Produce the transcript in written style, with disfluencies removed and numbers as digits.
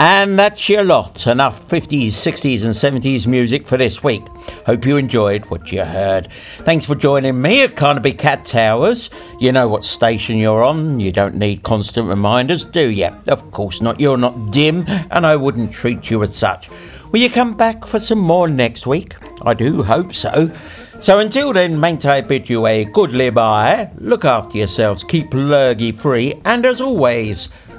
And that's your lot. Enough 50s, 60s and 70s music for this week. Hope you enjoyed what you heard. Thanks for joining me at Carnaby Cat Towers. You know what station you're on. You don't need constant reminders, do you? Of course not. You're not dim, and I wouldn't treat you as such. Will you come back for some more next week? I do hope so. So until then, mayn't I bid you a goodly bye. Look after yourselves, keep lurgy free, and as always,